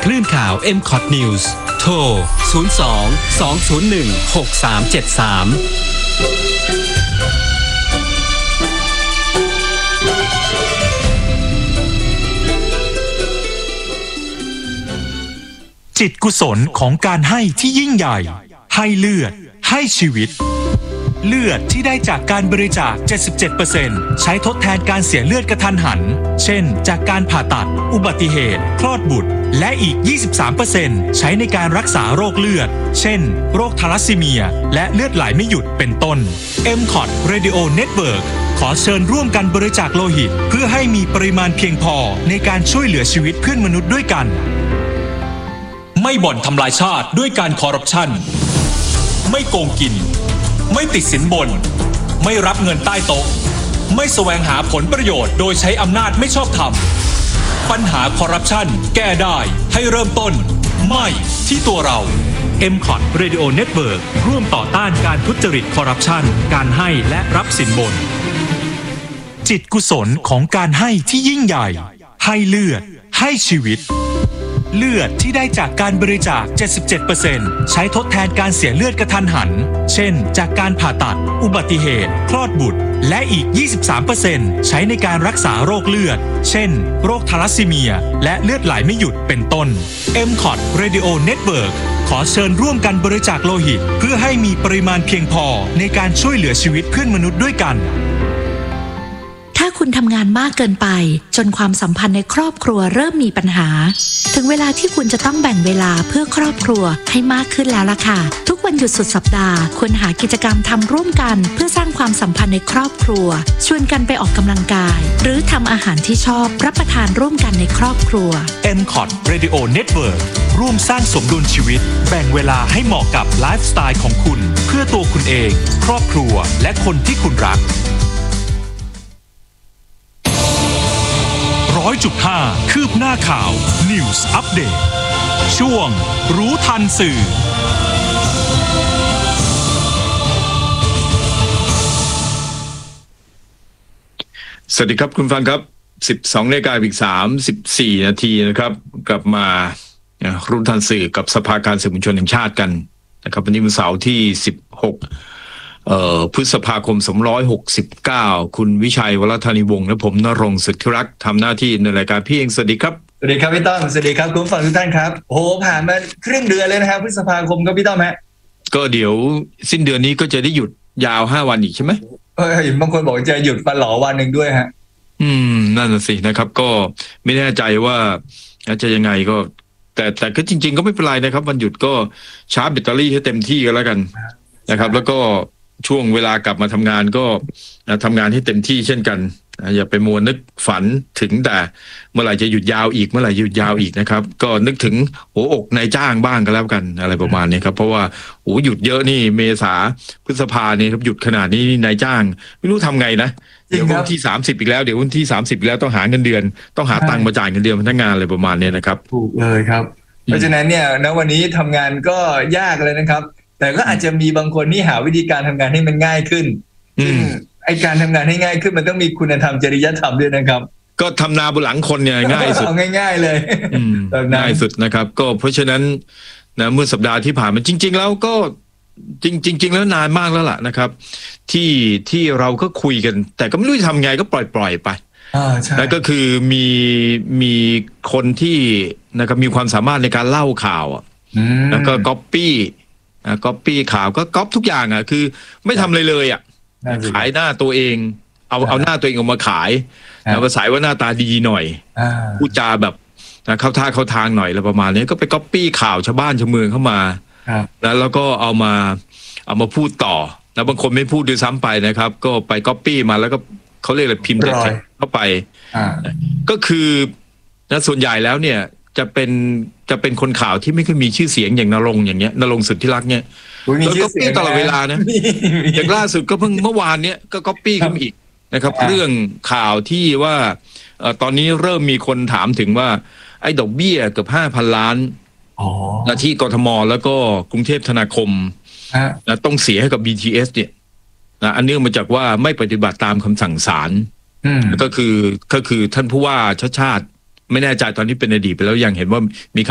คลื่นข่าว MCOT News โทร 02-201-6373 จิตกุศลของการให้ที่ยิ่งใหญ่ให้เลือดให้ชีวิตเลือดที่ได้จากการบริจาค 77% ใช้ทดแทนการเสียเลือดกระทันหันเช่นจากการผ่าตัดอุบัติเหตุคลอดบุตรและอีก 23% ใช้ในการรักษาโรคเลือดเช่นโรคทาลัสซีเมียและเลือดไหลไม่หยุดเป็นต้น MCOT Radio Network ขอเชิญร่วมกันบริจาคโลหิตเพื่อให้มีปริมาณเพียงพอในการช่วยเหลือชีวิตเพื่อนมนุษย์ด้วยกันไม่บ่อนทำลายชาติด้วยการคอร์รัปชันไม่โกงกินไม่ติดสินบนไม่รับเงินใต้โต๊ะไม่แสวงหาผลประโยชน์โดยใช้อำนาจไม่ชอบธรรมปัญหาคอร์รัปชันแก้ได้ให้เริ่มต้นไม่ที่ตัวเรา MCOT Radio Network ร่วมต่อต้านการทุจริตคอร์รัปชันการให้และรับสินบนจิตกุศลของการให้ที่ยิ่งใหญ่ให้เลือดให้ชีวิตเลือดที่ได้จากการบริจาค 77% ใช้ทดแทนการเสียเลือดกระทันหันเช่นจากการผ่าตัดอุบัติเหตุคลอดบุตรและอีก 23% ใช้ในการรักษาโรคเลือดเช่นโรคทาลัสซีเมียและเลือดไหลไม่หยุดเป็นต้น MCOT Radio Network ขอเชิญร่วมกันบริจาคโลหิตเพื่อให้มีปริมาณเพียงพอในการช่วยเหลือชีวิตเพื่อนมนุษย์ด้วยกันถ้าคุณทำงานมากเกินไปจนความสัมพันธ์ในครอบครัวเริ่มมีปัญหาถึงเวลาที่คุณจะต้องแบ่งเวลาเพื่อครอบครัวให้มากขึ้นแล้วล่ะค่ะทุกวันหยุดสุดสัปดาห์ควรหากิจกรรมทำร่วมกันเพื่อสร้างความสัมพันธ์ในครอบครัวชวนกันไปออกกำลังกายหรือทำอาหารที่ชอบรับประทานร่วมกันในครอบครัว MCOT Radio Network ร่วมสร้างสมดุลชีวิตแบ่งเวลาให้เหมาะกับไลฟ์สไตล์ของคุณเพื่อตัวคุณเองครอบครัวและคนที่คุณรัก100.5 คืบหน้าข่าว News Update ช่วงรู้ทันสื่อสวัสดีครับคุณฟังครับ 12 นาฬิกาอีก34 นาทีนะครับกลับมารู้ทันสื่อกับสภาการสื่อมวลชนแห่งชาติกันนะครับวันนี้วันเสาร์ที่ 16พฤษภาคม 2569 คุณวิชัยวรธานีวงศ์และผมณรงค์สุทธิรักษ์ทำหน้าที่ในรายการพี่เองสวัสดีครับสวัสดีครับพี่ต้อมสวัสดีครับคุณผู้ฟังทุกท่านครับโอ้ผ่านมาครึ่งเดือนเลยนะครับพฤษภาคมครับพี่ต้อมฮะก็เดี๋ยวสิ้นเดือนนี้ก็จะได้หยุดยาว5 วันอีกใช่ไหมบางคนบอกจะหยุดฟันหลอวันหนึ่งด้วยฮะนั่นน่ะสินะครับก็ไม่แน่ใจว่าจะยังไงก็แต่ก็จริงๆก็ไม่เป็นไรนะครับวันหยุดก็ชาร์จแบตเตอรี่ให้เต็มที่กันแล้วกันนะครับแล้วก็ช่วงเวลากลับมาทำงานก็ทำงานให้เต็มที่เช่นกันอย่าไปมัวนึกฝันถึงแต่เมื่อไหร่จะหยุดยาวอีกนะครับก็นึกถึงหัวอกนายจ้างบ้างก็แล้วกันอะไรประมาณนี้ครับเพราะว่าหยุดเยอะนี่เมษาพฤษภาเนี่ยครับหยุดขนาดนี้นายจ้างไม่รู้ทำไงนะเดี๋ยววันที่30อีกแล้วเดี๋ยววันที่30อีกแล้วต้องหาเงินเดือนต้องหาตังค์มาจ่ายเงินเดือนพนักงานอะไรประมาณนี้นะครับถูกเลยครับเพราะฉะนั้นเนี่ยณวันนี้ทำงานก็ยากเลยนะครับแต่ก็อาจจะมีบางคนที่หาวิธีการทำงานให้มันง่ายขึ้นซึ่งไอการทำงานให้ง่ายขึ้นมันต้องมีคุณธรรมจริยธรรมด้วยนะครับก็ทำนาบนหลังคนเนี่ยง่ายสุดง่ายๆเลยง่ายสุดนะครับก็เพราะฉะนั้นนะเมื่อสัปดาห์ที่ผ่านมาจริงๆแล้วก็จริงแล้วนานมากแล้วล่ะนะครับที่เราก็คุยกันแต่ก็ไม่รู้จะทำไงก็ปล่อยไปแล้วก็คือมีคนที่นะครับมีความสามารถในการเล่าข่าวแล้วก็ก๊อปปี้ข่าวก็ก๊อปทุกอย่างคือไม่ทำอะไรเลยขายหน้าตัวเองเอาหน้าตัวเองออกมาขายภาษาว่าหน้าตาดีหน่อยพูดจาแบบเข้าท่าเข้าทางหน่อยอะไรประมาณนี้ก็ไปก๊อปปี้ข่าวชาวบ้านชาวเมืองเข้ามาแล้วก็เอามาพูดต่อแล้วบางคนไม่พูดด้วยซ้ำไปนะครับก็ไปก๊อปปี้มาแล้วก็เขาเรียกอะไรพิมพ์เข้าไปก็คือส่วนใหญ่แล้วเนี่ยจะเป็นคนข่าวที่ไม่เคยมีชื่อเสียงอย่างณรงค์อย่างเงี้ยณรงค์สุทธิรักษ์เนี่ยแล้วก็ปี้ตลอดเวลานะอย่างล่าสุดก็เพิ่งเมื่อวานเนี้ยก็ก๊อปปี้ขึ้นมาอีกนะครับเรื่องข่าวที่ว่าตอนนี้เริ่มมีคนถามถึงว่าไอ้ดอกเบี้ยเกือบ 5,000 ล้านที่กทมแล้วก็กรุงเทพธนาคมต้องเสียให้กับ BTS เนี่ยอันเนื่องมาจากว่าไม่ปฏิบัติตามคำสั่งศาลก็คือท่านผู้ว่าชาติชาติไม่แน่ใจตอนนี้เป็นอดีตไปแล้วยังเห็นว่ามี